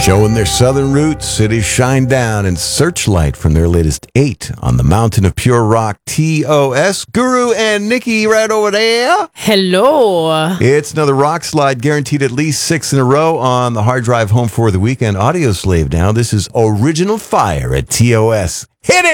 Showing their southern roots, cities shine down and Searchlight from their latest 8 on the Mountain of Pure Rock, TOS. Guru and Nikki right over there. Hello. It's another rock slide, guaranteed at least 6 in a row on the hard drive home for the weekend audio slave. Now, this is Original Fire at TOS. Hit it!